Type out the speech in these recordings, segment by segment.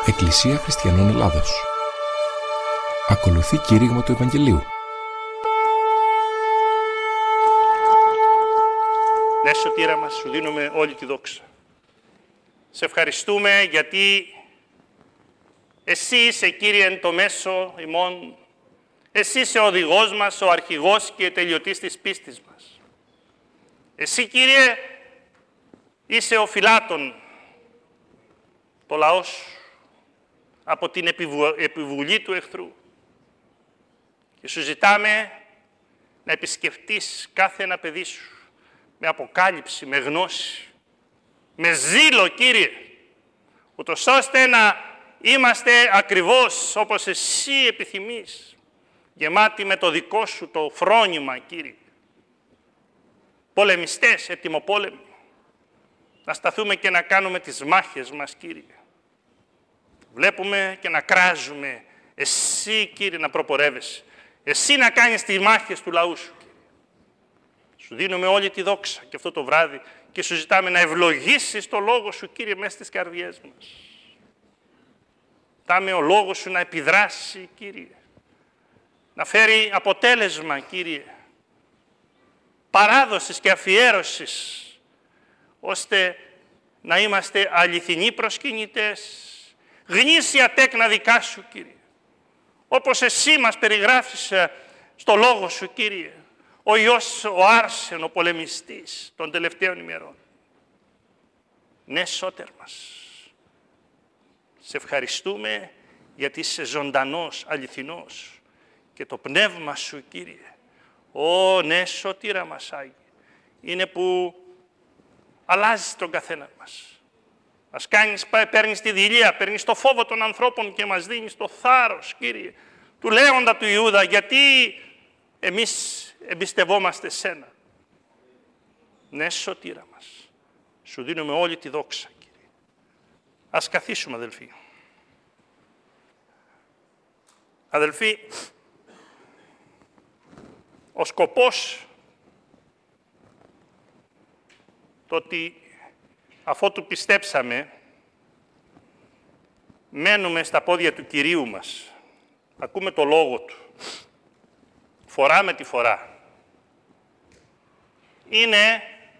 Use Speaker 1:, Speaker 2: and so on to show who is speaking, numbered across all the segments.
Speaker 1: Εκκλησία Χριστιανών Ελλάδος. Ακολουθεί κήρυγμα του Ευαγγελίου.
Speaker 2: Ναι, Σωτήρα μας, σου δίνουμε όλη τη δόξα. Σε ευχαριστούμε γιατί εσύ είσαι, Κύριε, εν το μέσο ημών. Εσύ είσαι ο οδηγός μας, ο αρχηγός και τελειωτής της πίστης μας. Εσύ, Κύριε, είσαι ο φυλάτων, το λαό σου, από την επιβουλή του εχθρού. Και σου ζητάμε να επισκεφτείς κάθε ένα παιδί σου με αποκάλυψη, με γνώση, με ζήλο, Κύριε, ούτως ώστε να είμαστε ακριβώς όπως εσύ επιθυμείς, γεμάτοι με το δικό σου το φρόνημα, Κύριε. Πολεμιστές, ετοιμοπόλεμοι, να σταθούμε και να κάνουμε τις μάχες μας, Κύριε. Βλέπουμε και να κράζουμε, εσύ, Κύριε, να προπορεύεσαι, εσύ να κάνεις τις μάχες του λαού σου, Κύριε. Σου δίνουμε όλη τη δόξα και αυτό το βράδυ και σου ζητάμε να ευλογήσεις το Λόγο σου, Κύριε, μέσα στις καρδιές μας. Ζητάμε ο Λόγος σου να επιδράσει, Κύριε, να φέρει αποτέλεσμα, Κύριε, παράδοσης και αφιέρωσης, ώστε να είμαστε αληθινοί προσκυνητές, γνήσια τέκνα δικά σου, Κύριε. Όπως εσύ μας περιγράφεις στο Λόγο σου, Κύριε, ο Υιός, ο Άρσεν, ο πολεμιστής των τελευταίων ημερών. Ναι, Σώτερ μας, σε ευχαριστούμε γιατί είσαι ζωντανός, αληθινός και το πνεύμα σου, Κύριε, ναι, Σωτήρα μας, Άγιε, είναι που αλλάζεις τον καθένα μας. Μας κάνεις, παίρνεις τη δειλία, παίρνεις το φόβο των ανθρώπων και μας δίνεις το θάρρος, Κύριε, του Λέοντα του Ιούδα, γιατί εμείς εμπιστευόμαστε σένα. Ναι, Σωτήρα μας, σου δίνουμε όλη τη δόξα, Κύριε. Ας καθίσουμε, αδελφοί. Αδελφοί, ο σκοπός το ότι αφότου πιστέψαμε, μένουμε στα πόδια του Κυρίου μας, ακούμε το Λόγο Του, φορά με τη φορά, είναι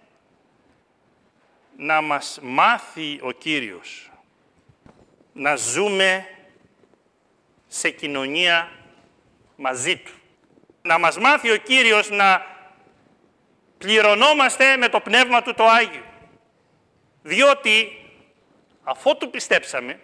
Speaker 2: να μας μάθει ο Κύριος να ζούμε σε κοινωνία μαζί Του. Να μας μάθει ο Κύριος να πληρωνόμαστε με το Πνεύμα Του το Άγιο. Διότι, αφότου πιστέψαμε,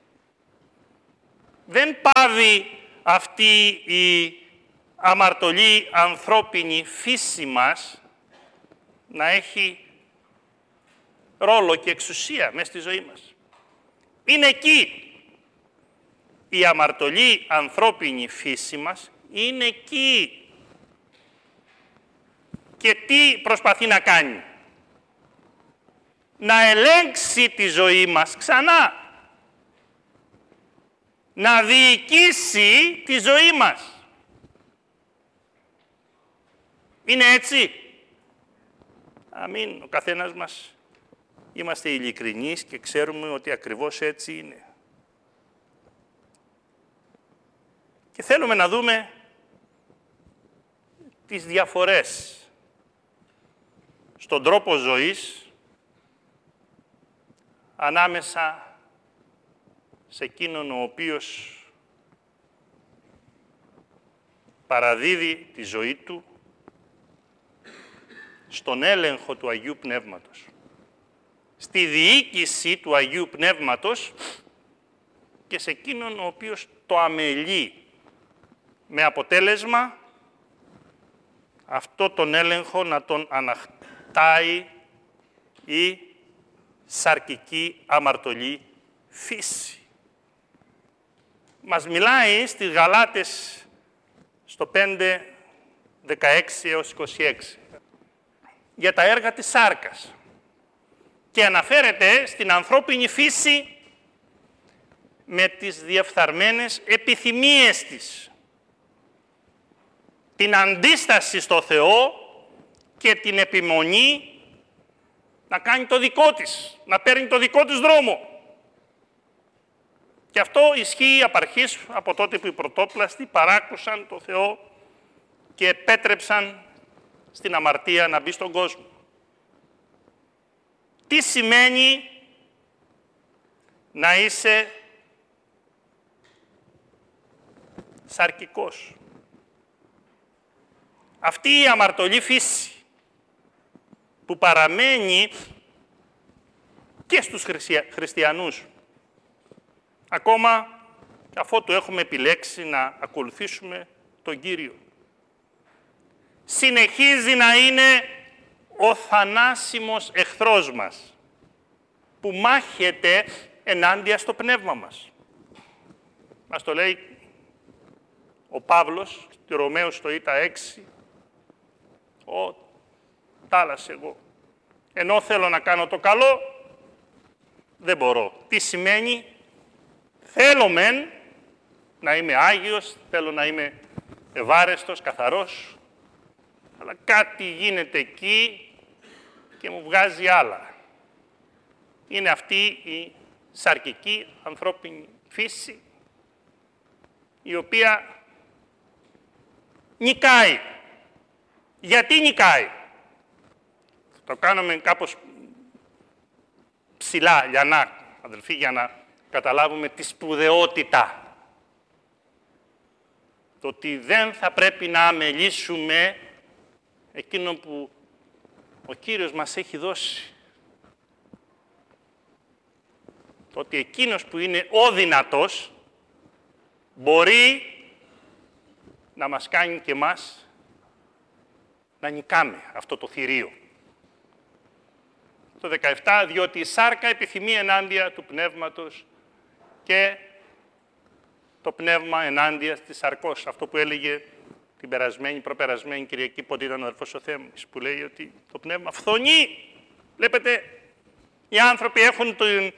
Speaker 2: δεν πάβει αυτή η αμαρτωλή ανθρώπινη φύση μας να έχει ρόλο και εξουσία μέσα στη ζωή μας. Είναι εκεί. Η αμαρτωλή ανθρώπινη φύση μας είναι εκεί. Και τι προσπαθεί να κάνει? Να ελέγξει τη ζωή μας ξανά. Να διοικήσει τη ζωή μας. Είναι έτσι? Αμήν. Ο καθένας μας είμαστε ειλικρινείς και ξέρουμε ότι ακριβώς έτσι είναι. Και θέλουμε να δούμε τις διαφορές στον τρόπο ζωής ανάμεσα σε εκείνον ο οποίος παραδίδει τη ζωή του στον έλεγχο του Αγίου Πνεύματος, στη διοίκηση του Αγίου Πνεύματος και σε εκείνον ο οποίος το αμελεί, με αποτέλεσμα αυτό τον έλεγχο να τον αναχτάει η σαρκική αμαρτωλή φύση. Μας μιλάει στις Γαλάτες στο 5, 16 έως 26 για τα έργα της σάρκας και αναφέρεται στην ανθρώπινη φύση με τις διεφθαρμένες επιθυμίες της, την αντίσταση στο Θεό και την επιμονή να κάνει το δικό της, να παίρνει το δικό της δρόμο. Και αυτό ισχύει απ' αρχής, από τότε που οι πρωτόπλαστοι παράκουσαν το Θεό και επέτρεψαν στην αμαρτία να μπει στον κόσμο. Τι σημαίνει να είσαι σαρκικός? Αυτή η αμαρτωλή φύση που παραμένει και στους χριστιανούς, ακόμα αφότου έχουμε επιλέξει να ακολουθήσουμε τον Κύριο, συνεχίζει να είναι ο θανάσιμος εχθρός μας, που μάχεται ενάντια στο πνεύμα μας. Μας το λέει ο Παύλος, στη Ρωμαίους στο Ήτα 6, τάλας εγώ. Ενώ θέλω να κάνω το καλό, δεν μπορώ. Τι σημαίνει? Θέλω μεν να είμαι Άγιος, θέλω να είμαι ευάρεστος, καθαρός, αλλά κάτι γίνεται εκεί και μου βγάζει άλλα. Είναι αυτή η σαρκική ανθρώπινη φύση, η οποία νικάει. Γιατί νικάει? Το κάνουμε κάπως ψηλά, λιανά, αδελφοί, για να καταλάβουμε τη σπουδαιότητα. Το ότι δεν θα πρέπει να αμελήσουμε εκείνο που ο Κύριος μας έχει δώσει. Το ότι εκείνος που είναι ο δυνατός μπορεί να μας κάνει και εμάς να νικάμε αυτό το θηρίο. Το 17, διότι η σάρκα επιθυμεί ενάντια του πνεύματος και το πνεύμα ενάντια της σαρκός. Αυτό που έλεγε την προπερασμένη Κυριακή, πότε ήταν ο αδελφός ο Θέμης, που λέει ότι το πνεύμα φθονεί. Βλέπετε, οι άνθρωποι έχουν την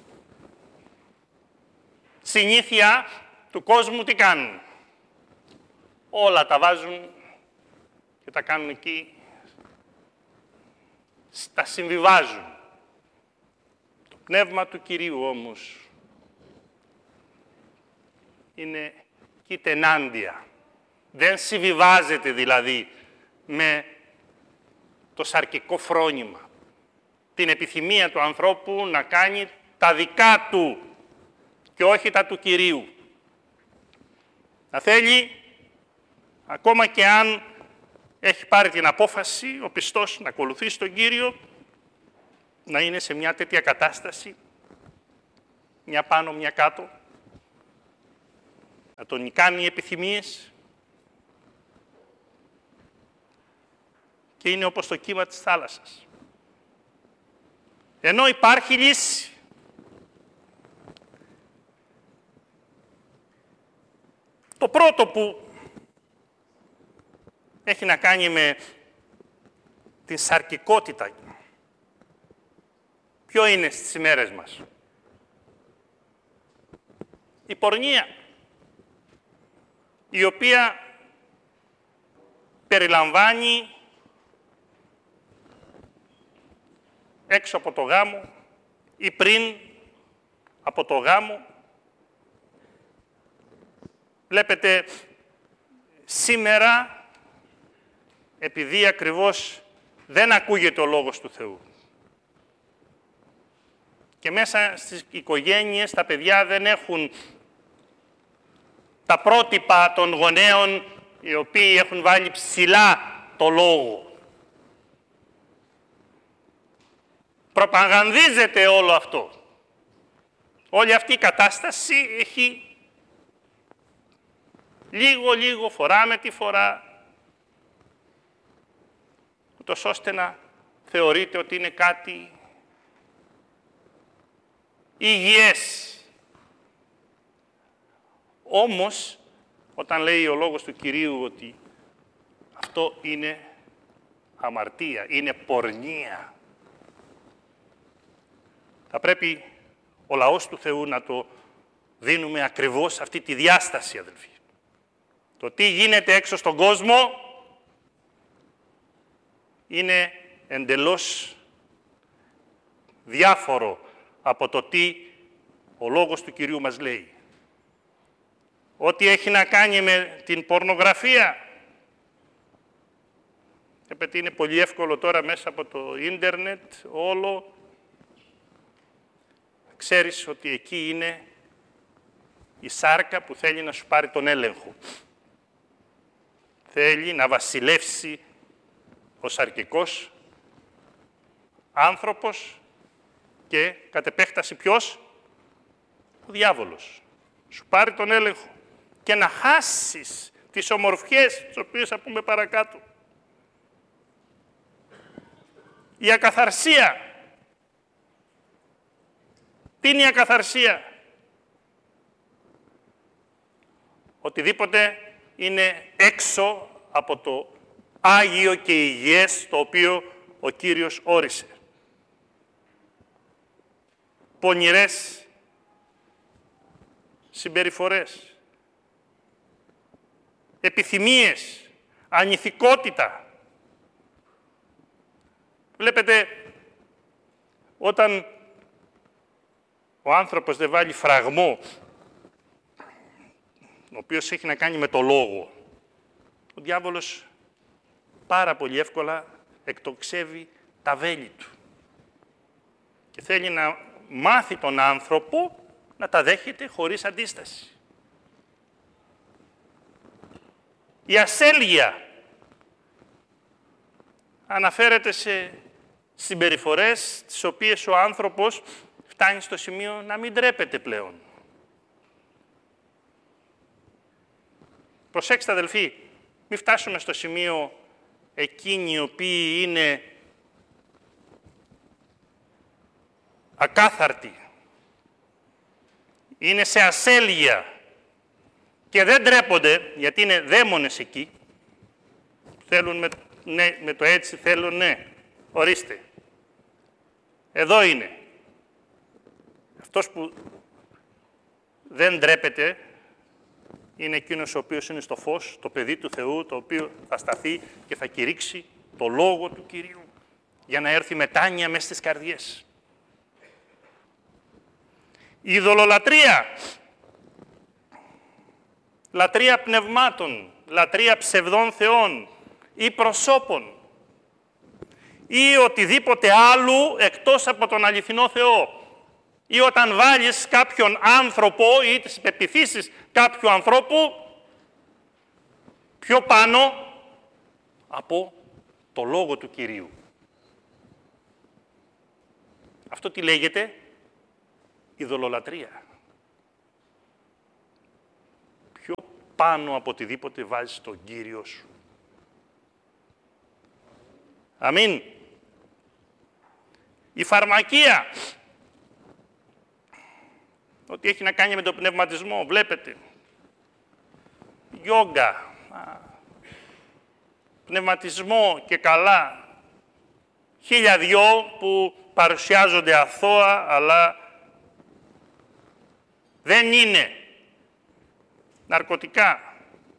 Speaker 2: συνήθεια του κόσμου, τι κάνουν? Όλα τα βάζουν και τα κάνουν εκεί, τα συμβιβάζουν. Το πνεύμα του Κυρίου όμως είναι κοίτενάντια. Δεν συμβιβάζεται δηλαδή με το σαρκικό φρόνημα, την επιθυμία του ανθρώπου να κάνει τα δικά του και όχι τα του Κυρίου. Να θέλει, ακόμα και αν έχει πάρει την απόφαση ο πιστός να ακολουθήσει τον Κύριο, να είναι σε μια τέτοια κατάσταση, μια πάνω, μια κάτω, να τον νικάνει οι επιθυμίες και είναι όπως το κύμα της θάλασσας. Ενώ υπάρχει λύση. Το πρώτο που έχει να κάνει με την σαρκικότητα. Ποιο είναι στις ημέρες μας? Η πορνεία, η οποία περιλαμβάνει έξω από το γάμο ή πριν από το γάμο. Βλέπετε, σήμερα, επειδή ακριβώς δεν ακούγεται ο Λόγος του Θεού και μέσα στις οικογένειες τα παιδιά δεν έχουν τα πρότυπα των γονέων οι οποίοι έχουν βάλει ψηλά το Λόγο. Προπαγανδίζεται όλο αυτό. Όλη αυτή η κατάσταση έχει λίγο φορά με τη φορά, ούτως ώστε να θεωρείται ότι είναι κάτι υγιές. Όμως, όταν λέει ο Λόγος του Κυρίου ότι αυτό είναι αμαρτία, είναι πορνεία, θα πρέπει ο λαός του Θεού να το δίνουμε ακριβώς αυτή τη διάσταση, αδελφοί. Το τι γίνεται έξω στον κόσμο είναι εντελώς διάφορο από το τι Ο λόγος του Κυρίου μας λέει ό,τι έχει να κάνει με την πορνογραφία. Επειδή είναι πολύ εύκολο τώρα μέσα από το ίντερνετ όλο, ξέρεις ότι εκεί είναι η σάρκα που θέλει να σου πάρει τον έλεγχο. Θέλει να βασιλεύσει ο σαρκικός άνθρωπος και κατ' επέκταση ποιος? Ο διάβολος. Σου πάρει τον έλεγχο και να χάσεις τις ομορφιές, τις οποίες θα πούμε παρακάτω. Η ακαθαρσία. Τι είναι η ακαθαρσία? Οτιδήποτε είναι έξω από το Άγιο και υγιές το οποίο ο Κύριος όρισε. Πονηρές συμπεριφορές, επιθυμίες, ανηθικότητα. Βλέπετε, όταν ο άνθρωπος δεν βάλει φραγμό, ο οποίος έχει να κάνει με το λόγο, ο διάβολος πάρα πολύ εύκολα εκτοξεύει τα βέλη του και θέλει να μάθει τον άνθρωπο να τα δέχεται χωρίς αντίσταση. Η ασέλγεια αναφέρεται σε συμπεριφορές τις οποίες ο άνθρωπος φτάνει στο σημείο να μην ντρέπεται πλέον. Προσέξτε αδελφοί, μην φτάσουμε στο σημείο εκείνοι οι οποίοι είναι ακάθαρτοι, είναι σε ασέλγεια και δεν ντρέπονται, γιατί είναι δαίμονες εκεί, θέλουν με το έτσι, θέλουν ναι, ορίστε. Εδώ είναι. Αυτός που δεν ντρέπεται είναι εκείνος ο οποίος είναι στο φως, το παιδί του Θεού, το οποίο θα σταθεί και θα κηρύξει το Λόγο του Κυρίου για να έρθει μετάνοια μέσα στις καρδιές. Η ειδωλολατρία, λατρεία πνευμάτων, λατρεία ψευδών θεών ή προσώπων ή οτιδήποτε άλλου εκτός από τον αληθινό Θεό. Ή όταν βάλεις κάποιον άνθρωπο ή τις πεποιθήσεις κάποιου ανθρώπου πιο πάνω από το Λόγο του Κυρίου. Αυτό τι λέγεται? Ειδωλολατρία. Πιο πάνω από οτιδήποτε βάζεις τον Κύριο σου. Αμήν. Η φαρμακεία. Ό,τι έχει να κάνει με τον πνευματισμό, βλέπετε. Γιόγκα, πνευματισμό και καλά. 1002 που παρουσιάζονται αθώα, αλλά δεν είναι. Ναρκωτικά.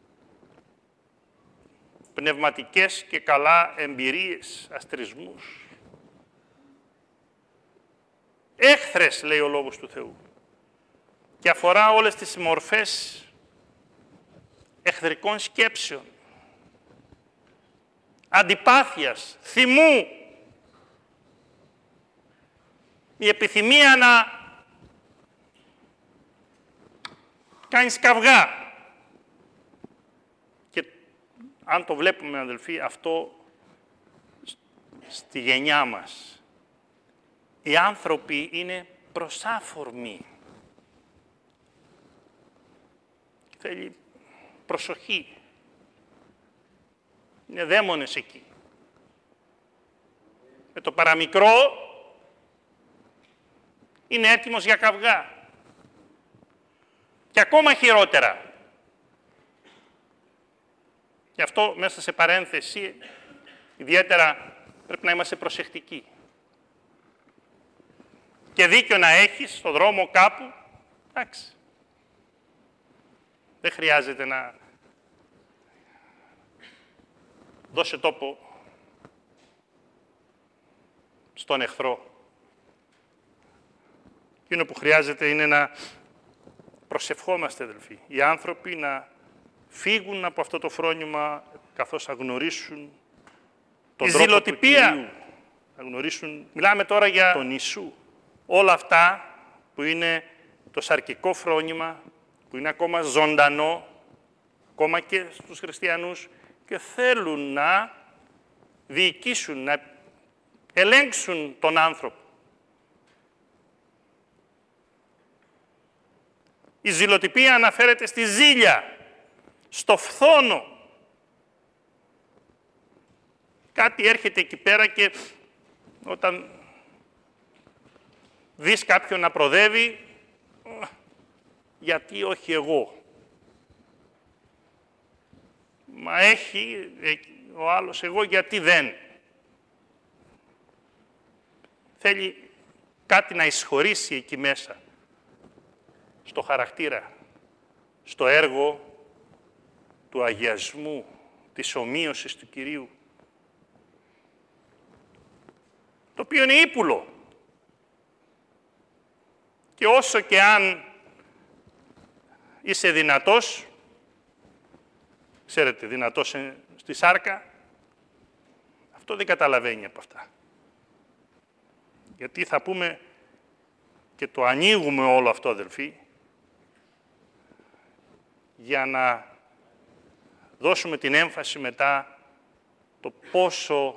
Speaker 2: Πνευματικές και καλά εμπειρίες, αστρισμούς. Έχθρες, λέει ο Λόγος του Θεού. Και αφορά όλες τις μορφές εχθρικών σκέψεων, αντιπάθειας, θυμού, η επιθυμία να κάνεις καυγά. Και αν το βλέπουμε, αδελφοί, αυτό στη γενιά μας, οι άνθρωποι είναι προσάφορμοι. Θέλει προσοχή. Είναι δαίμονες εκεί. Με το παραμικρό είναι έτοιμος για καυγά. Και ακόμα χειρότερα. Γι' αυτό μέσα σε παρένθεση ιδιαίτερα πρέπει να είμαστε προσεκτικοί. Και δίκιο να έχεις στον δρόμο κάπου, εντάξει. Δεν χρειάζεται να δώσει τόπο στον εχθρό. Εκείνο που χρειάζεται είναι να προσευχόμαστε, αδελφοί. Οι άνθρωποι να φύγουν από αυτό το φρόνημα καθώς θα γνωρίσουν τον τρόπο του Κυρίου. Να γνωρίσουν. Μιλάμε τώρα για τον Ιησού. Όλα αυτά που είναι το σαρκικό φρόνημα, που είναι ακόμα ζωντανό, ακόμα και στους χριστιανούς, και θέλουν να διοικήσουν, να ελέγξουν τον άνθρωπο. Η ζηλοτυπία αναφέρεται στη ζήλια, στο φθόνο. Κάτι έρχεται εκεί πέρα και όταν δεις κάποιον να προδεύει, γιατί όχι εγώ. Μα έχει ο άλλος, εγώ γιατί δεν. Θέλει κάτι να εισχωρήσει εκεί μέσα, στο χαρακτήρα, στο έργο του αγιασμού, της ομοίωσης του Κυρίου, το οποίο είναι ύπουλο. Και όσο και αν είσαι δυνατός, ξέρετε, δυνατός στη σάρκα, αυτό δεν καταλαβαίνει από αυτά. Γιατί θα πούμε και το ανοίγουμε όλο αυτό, αδελφοί, για να δώσουμε την έμφαση μετά το πόσο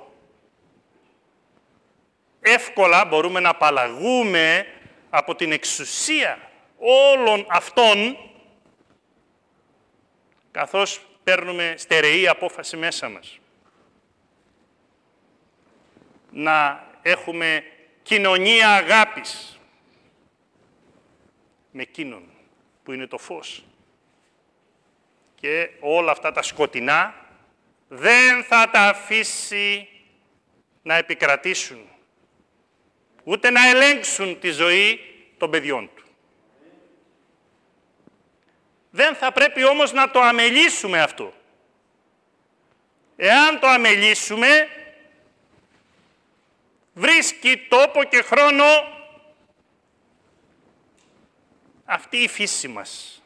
Speaker 2: εύκολα μπορούμε να απαλλαγούμε από την εξουσία όλων αυτών, καθώς παίρνουμε στερεή απόφαση μέσα μας. Να έχουμε κοινωνία αγάπης με εκείνον που είναι το φως. Και όλα αυτά τα σκοτεινά δεν θα τα αφήσει να επικρατήσουν, ούτε να ελέγξουν τη ζωή των παιδιών του. Δεν θα πρέπει όμως να το αμελήσουμε αυτό. Εάν το αμελήσουμε, βρίσκει τόπο και χρόνο αυτή η φύση μας.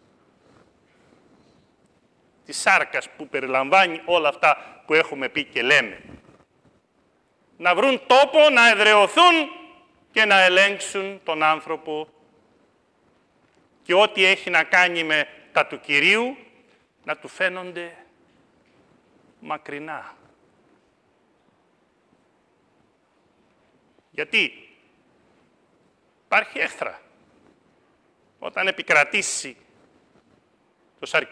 Speaker 2: Της σάρκας που περιλαμβάνει όλα αυτά που έχουμε πει και λέμε. Να βρουν τόπο, να εδραιωθούν και να ελέγξουν τον άνθρωπο και ό,τι έχει να κάνει με τα του Κυρίου να του φαίνονται μακρινά. Γιατί υπάρχει έχθρα. Όταν επικρατήσει το σαρκικό